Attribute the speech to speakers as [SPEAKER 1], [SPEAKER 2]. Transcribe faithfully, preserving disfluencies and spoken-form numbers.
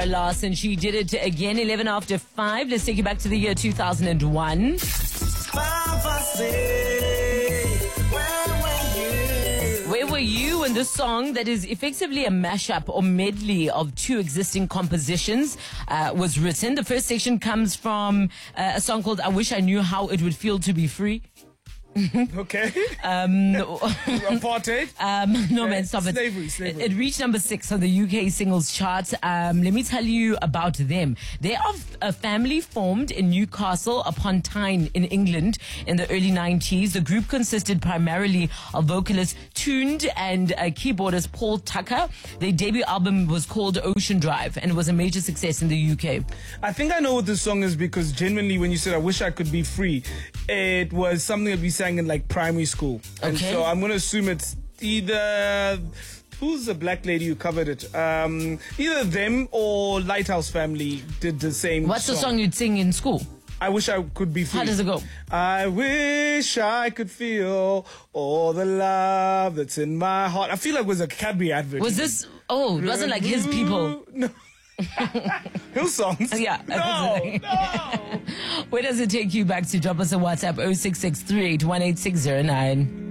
[SPEAKER 1] Zara Larsson. She did it again, eleven after five. Let's take you back to the year two thousand one. Where were you when this song that is effectively a mashup or medley of two existing compositions uh, was written? The first section comes from uh, a song called I Wish I Knew How It Would Feel to Be Free.
[SPEAKER 2] Okay.
[SPEAKER 1] Um,
[SPEAKER 2] Apartheid.
[SPEAKER 1] Um, no,
[SPEAKER 2] okay.
[SPEAKER 1] man, stop it.
[SPEAKER 2] Slavery, slavery.
[SPEAKER 1] It, it reached number six on the U K singles chart. Um, let me tell you about them. They are a family formed in Newcastle upon Tyne in England in the early nineties. The group consisted primarily of vocalist Tuned and uh, keyboardist Paul Tucker. Their debut album was called Ocean Drive and it was a major success in the U K.
[SPEAKER 2] I think I know what this song is because genuinely when you said I wish I could be free, it was something that we sang in like primary school. And
[SPEAKER 1] okay.
[SPEAKER 2] so I'm going to assume it's either... Who's the black lady who covered it? Um, either them or Lighthouse Family did the same
[SPEAKER 1] What's
[SPEAKER 2] song.
[SPEAKER 1] the song you'd sing in school?
[SPEAKER 2] I wish I could be free.
[SPEAKER 1] How does it go?
[SPEAKER 2] I wish I could feel all the love that's in my heart. I feel like it was a Cadbury advert.
[SPEAKER 1] Was this... Oh, it wasn't like his people.
[SPEAKER 2] No. Hillsongs?
[SPEAKER 1] Yeah.
[SPEAKER 2] No, no.
[SPEAKER 1] Where does it take you back to? Drop us a WhatsApp oh six six three eight one eight six zero nine.